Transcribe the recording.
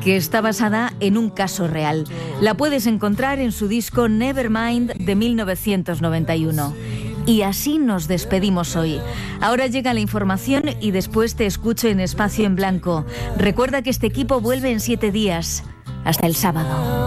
que está basada en un caso real. La puedes encontrar en su disco Nevermind de 1991. Y así nos despedimos hoy. Ahora llega la información y después te escucho en Espacio en Blanco. Recuerda que este equipo vuelve en 7 días. Hasta el sábado.